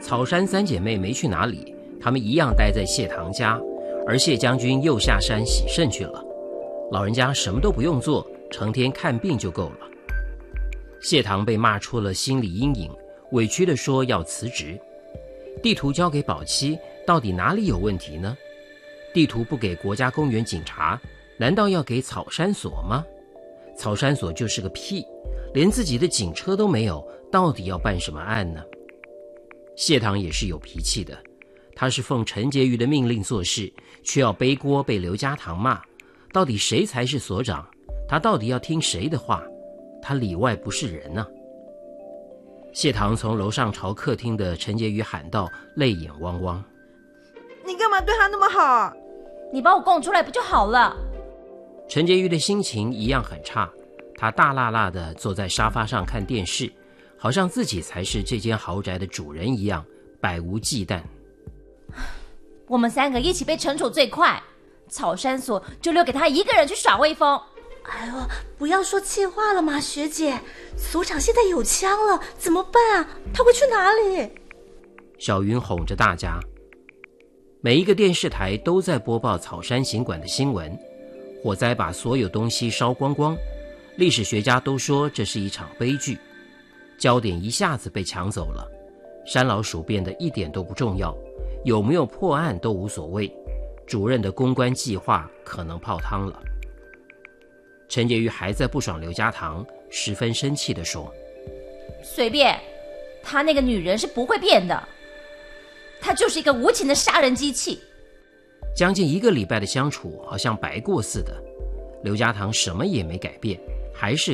草山三姐妹没去哪里，她们一样待在谢堂家，而谢将军又下山洗肾去了。老人家什么都不用做，成天看病就够了。谢堂被骂出了心理阴影，委屈地说要辞职。地图交给宝七，到底哪里有问题呢？地图不给国家公园警察，难道要给草山所吗？草山所就是个屁，连自己的警车都没有，到底要办什么案呢？谢堂也是有脾气的，他是奉陈洁瑜的命令做事，却要背锅被刘家堂骂，到底谁才是所长？他到底要听谁的话？他里外不是人啊！谢堂从楼上朝客厅的陈洁瑜喊道，泪眼汪汪。 你干嘛对他那么好？ 你把我供出来不就好了？ 陈洁瑜的心情一样很差，他大辣辣地坐在沙发上看电视，好像自己才是这间豪宅的主人一样，百无忌惮。 我们3个一起被惩处最快，草山所就留给他一个人去耍威风。 哎呦，不要说气话了嘛，学姐，所长现在有枪了，怎么办啊？他会去哪里？ 小云哄着大家。每一个电视台都在播报草山行馆的新闻，火灾把所有东西烧光光，历史学家都说这是一场悲剧。焦点一下子被抢走了，山老鼠变得一点都不重要，有没有破案都无所谓，主任的公关计划可能泡汤了。陈洁瑜还在不爽刘家堂，十分生气地说： 随便，她那个女人是不会变的，她就是一个无情的杀人机器。 将近1个礼拜的相处好像白过似的，刘家堂什么也没改变，还是